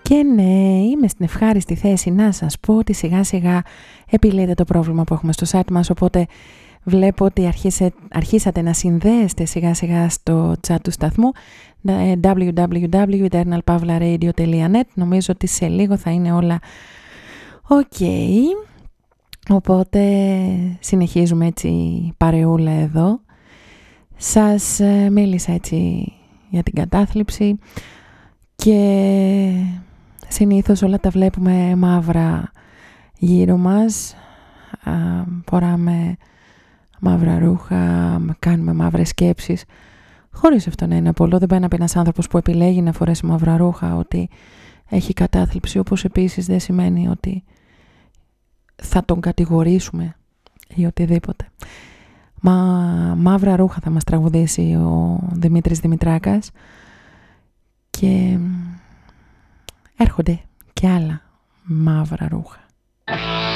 Και ναι, είμαι στην ευχάριστη θέση να σας πω ότι σιγά σιγά επιλύεται το πρόβλημα που έχουμε στο site μας, οπότε βλέπω ότι αρχίσατε να συνδέεστε σιγά σιγά στο chat του σταθμού www.eternalpavlaradio.net. Νομίζω ότι σε λίγο θα είναι όλα ok. Οπότε συνεχίζουμε έτσι παρεούλα εδώ. Σας μίλησα έτσι για την κατάθλιψη και συνήθως όλα τα βλέπουμε μαύρα γύρω μας. Φοράμε μαύρα ρούχα, κάνουμε μαύρες σκέψεις, χωρίς αυτό να είναι απολό. Δεν πάει να πει ένας άνθρωπος που επιλέγει να φορέσει μαύρα ρούχα ότι έχει κατάθλιψη, όπως επίσης δεν σημαίνει ότι θα τον κατηγορήσουμε ή οτιδήποτε. Μαύρα ρούχα θα μας τραγουδήσει ο Δημήτρης Δημητράκας και έρχονται και άλλα μαύρα ρούχα.